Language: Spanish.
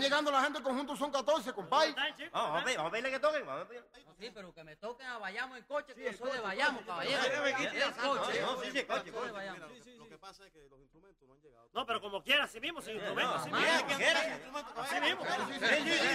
llegando la gente del conjunto son 14, compay. Vamos a pedirle que toquen. Vamos a pedirle. No, sí, pero que me toquen a Bayamo en coche, que yo soy de Bayamo, caballero. No, sí, coche. Lo que pasa es que los instrumentos no han llegado. No, pero como quiera, así mismo, sin instrumentos, así ¿Qué? mismo. Así mismo. Sí.